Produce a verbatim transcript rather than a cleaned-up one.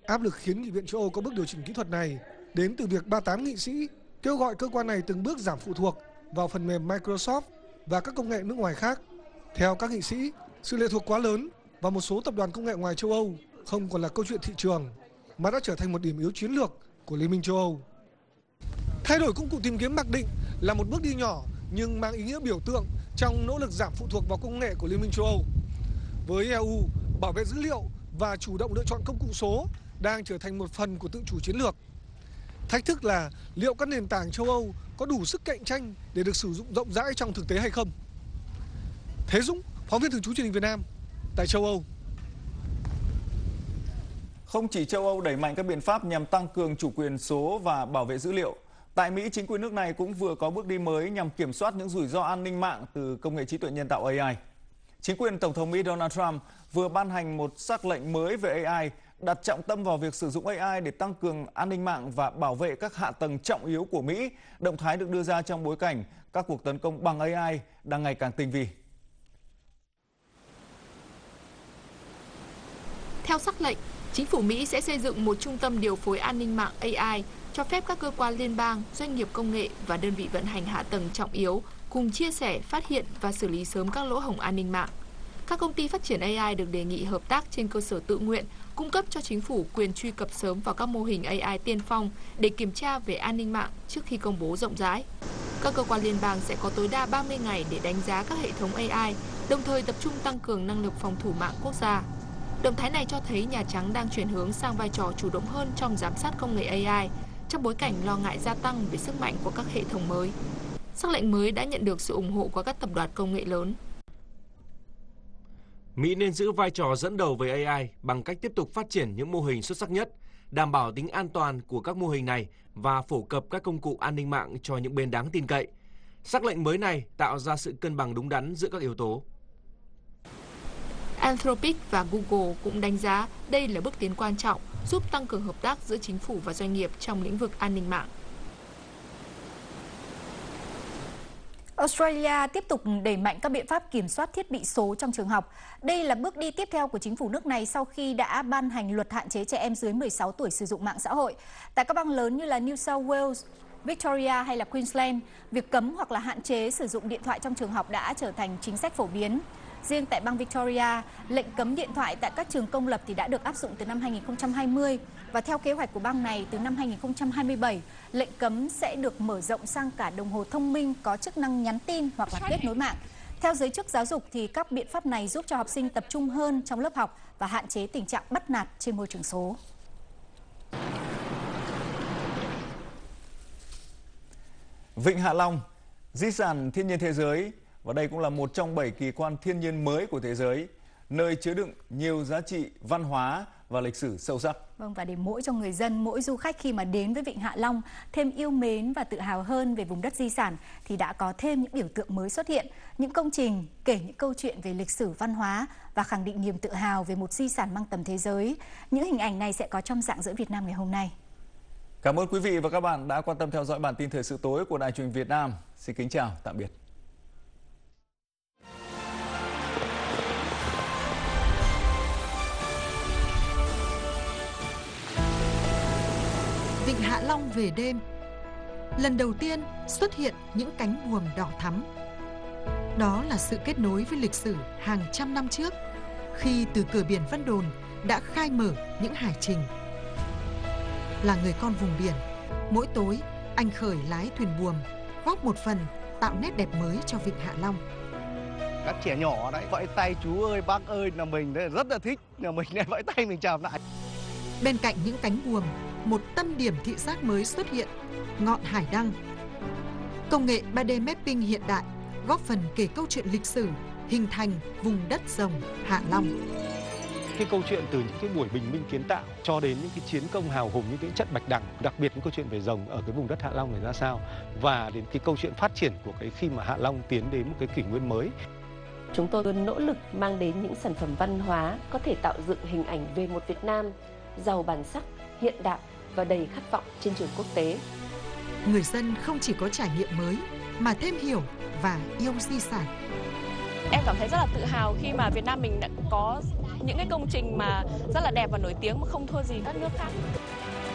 Áp lực khiến Nghị viện châu Âu có bước điều chỉnh kỹ thuật này đến từ việc ba mươi tám nghị sĩ kêu gọi cơ quan này từng bước giảm phụ thuộc vào phần mềm Microsoft và các công nghệ nước ngoài khác. Theo các nghị sĩ, sự lệ thuộc quá lớn vào một số tập đoàn công nghệ ngoài châu Âu không còn là câu chuyện thị trường, mà đã trở thành một điểm yếu chiến lược của Liên minh châu Âu. Thay đổi công cụ tìm kiếm mặc định là một bước đi nhỏ nhưng mang ý nghĩa biểu tượng trong nỗ lực giảm phụ thuộc vào công nghệ của Liên minh châu Âu. Với e u, bảo vệ dữ liệu và chủ động lựa chọn công cụ số đang trở thành một phần của tự chủ chiến lược. Thách thức là liệu các nền tảng châu Âu có đủ sức cạnh tranh để được sử dụng rộng rãi trong thực tế hay không. Thế Dũng, phóng viên thường trú truyền hình Việt Nam tại châu Âu. Không chỉ châu Âu đẩy mạnh các biện pháp nhằm tăng cường chủ quyền số và bảo vệ dữ liệu, tại Mỹ, chính quyền nước này cũng vừa có bước đi mới nhằm kiểm soát những rủi ro an ninh mạng từ công nghệ trí tuệ nhân tạo A I. Chính quyền Tổng thống Mỹ Donald Trump vừa ban hành một sắc lệnh mới về A I, đặt trọng tâm vào việc sử dụng A I để tăng cường an ninh mạng và bảo vệ các hạ tầng trọng yếu của Mỹ. Động thái được đưa ra trong bối cảnh các cuộc tấn công bằng A I đang ngày càng tinh vi. Theo sắc lệnh, chính phủ Mỹ sẽ xây dựng một trung tâm điều phối an ninh mạng A I, cho phép các cơ quan liên bang, doanh nghiệp công nghệ và đơn vị vận hành hạ tầng trọng yếu cùng chia sẻ, phát hiện và xử lý sớm các lỗ hổng an ninh mạng. Các công ty phát triển A I được đề nghị hợp tác trên cơ sở tự nguyện, cung cấp cho chính phủ quyền truy cập sớm vào các mô hình A I tiên phong để kiểm tra về an ninh mạng trước khi công bố rộng rãi. Các cơ quan liên bang sẽ có tối đa ba mươi ngày để đánh giá các hệ thống A I, đồng thời tập trung tăng cường năng lực phòng thủ mạng quốc gia. Động thái này cho thấy Nhà Trắng đang chuyển hướng sang vai trò chủ động hơn trong giám sát công nghệ A I, trong bối cảnh lo ngại gia tăng về sức mạnh của các hệ thống mới. Sắc lệnh mới đã nhận được sự ủng hộ của các tập đoàn công nghệ lớn. Mỹ nên giữ vai trò dẫn đầu về A I bằng cách tiếp tục phát triển những mô hình xuất sắc nhất, đảm bảo tính an toàn của các mô hình này và phổ cập các công cụ an ninh mạng cho những bên đáng tin cậy. Sắc lệnh mới này tạo ra sự cân bằng đúng đắn giữa các yếu tố. Anthropic và Google cũng đánh giá đây là bước tiến quan trọng giúp tăng cường hợp tác giữa chính phủ và doanh nghiệp trong lĩnh vực an ninh mạng. Australia tiếp tục đẩy mạnh các biện pháp kiểm soát thiết bị số trong trường học. Đây là bước đi tiếp theo của chính phủ nước này sau khi đã ban hành luật hạn chế trẻ em dưới mười sáu tuổi sử dụng mạng xã hội. Tại các bang lớn như là New South Wales, Victoria hay là Queensland, việc cấm hoặc là hạn chế sử dụng điện thoại trong trường học đã trở thành chính sách phổ biến. Riêng tại bang Victoria, lệnh cấm điện thoại tại các trường công lập thì đã được áp dụng từ năm hai nghìn không trăm hai mươi và theo kế hoạch của bang này từ năm hai nghìn không trăm hai mươi bảy, lệnh cấm sẽ được mở rộng sang cả đồng hồ thông minh có chức năng nhắn tin hoặc là kết nối mạng. Theo giới chức giáo dục thì các biện pháp này giúp cho học sinh tập trung hơn trong lớp học và hạn chế tình trạng bắt nạt trên môi trường số. Vịnh Hạ Long, di sản thiên nhiên thế giới, và đây cũng là một trong bảy kỳ quan thiên nhiên mới của thế giới, nơi chứa đựng nhiều giá trị văn hóa và lịch sử sâu sắc. Vâng, và để mỗi cho người dân, mỗi du khách khi mà đến với Vịnh Hạ Long thêm yêu mến và tự hào hơn về vùng đất di sản thì đã có thêm những biểu tượng mới xuất hiện, những công trình kể những câu chuyện về lịch sử văn hóa và khẳng định niềm tự hào về một di sản mang tầm thế giới. Những hình ảnh này sẽ có trong Rạng Rỡ Việt Nam ngày hôm nay. Cảm ơn quý vị và các bạn đã quan tâm theo dõi bản tin thời sự tối của Đài Truyền hình Việt Nam. Xin kính chào, tạm biệt. Vịnh Hạ Long về đêm, lần đầu tiên xuất hiện những cánh buồm đỏ thắm. Đó là sự kết nối với lịch sử hàng trăm năm trước, khi từ cửa biển Vân Đồn đã khai mở những hải trình. Là người con vùng biển, mỗi tối anh Khởi lái thuyền buồm, góp một phần tạo nét đẹp mới cho Vịnh Hạ Long. Các trẻ nhỏ đấy vẫy tay chú ơi, bác ơi, là mình đấy rất là thích, là mình lại vẫy tay mình chào lại. Bên cạnh những cánh buồm, một tâm điểm thị giác mới xuất hiện, ngọn Hải Đăng. Công nghệ ba D mapping hiện đại góp phần kể câu chuyện lịch sử hình thành vùng đất rồng Hạ Long. Cái câu chuyện từ những cái buổi bình minh kiến tạo cho đến những cái chiến công hào hùng, những cái trận bạch đằng, đặc biệt những câu chuyện về rồng ở cái vùng đất Hạ Long này ra sao, và đến cái câu chuyện phát triển của cái khi mà Hạ Long tiến đến một cái kỷ nguyên mới. Chúng tôi luôn nỗ lực mang đến những sản phẩm văn hóa có thể tạo dựng hình ảnh về một Việt Nam giàu bản sắc, hiện đại và đầy khát vọng trên trường quốc tế. Người dân không chỉ có trải nghiệm mới mà thêm hiểu và yêu di sản. Em cảm thấy rất là tự hào khi mà Việt Nam mình đã có những cái công trình mà rất là đẹp và nổi tiếng mà không thua gì các nước khác.